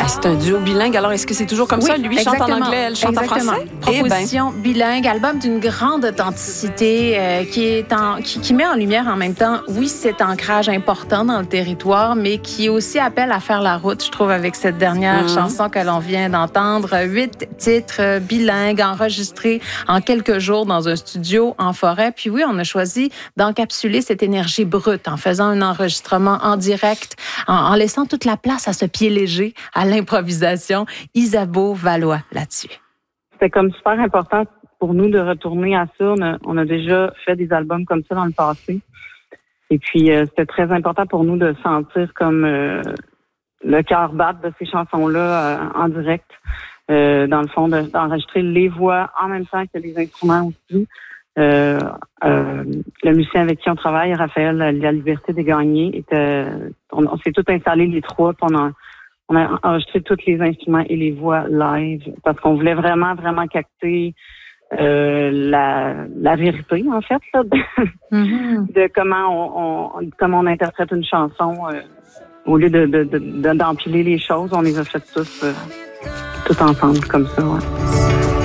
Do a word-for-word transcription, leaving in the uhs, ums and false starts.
Ah, c'est un duo bilingue. Alors, est-ce que c'est toujours comme oui, ça? Lui chante en anglais, elle chante exactement. en français? Proposition eh ben. bilingue, album d'une grande authenticité euh, qui, est en, qui, qui met en lumière en même temps, oui, cet ancrage important dans le territoire, mais qui aussi appelle à faire la route, je trouve, avec cette dernière mmh. chanson que l'on vient d'entendre. Huit titres bilingues enregistrés en quelques jours dans un studio en forêt. Puis oui, on a choisi d'encapsuler cette énergie brute en faisant un enregistrement en direct, en, en laissant toute la place à ce pied léger, à l'improvisation. Isabeau Valois là-dessus. C'était comme super important pour nous de retourner à ça. On a, on a déjà fait des albums comme ça dans le passé. Et puis, euh, c'était très important pour nous de sentir comme euh, le cœur battre de ces chansons-là euh, en direct. Euh, dans le fond, de, d'enregistrer les voix en même temps que les instruments aussi. Euh, euh, le musicien avec qui on travaille, Raphaël La Liberté des Gagnés, était, on, on s'est tous installés les trois, puis on a, on a enregistré tous les instruments et les voix live parce qu'on voulait vraiment, vraiment capter euh, la, la vérité, en fait, là, de, mm-hmm. de comment on, on, comment on interprète une chanson. Euh, au lieu de, de, de, de, d'empiler les choses, on les a faites tous, euh, tous ensemble, comme ça. Ouais.